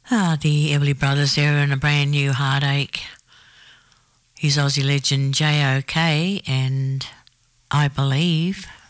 The Everly Brothers there and a brand new Heartache. He's Aussie legend JOK and I Believe.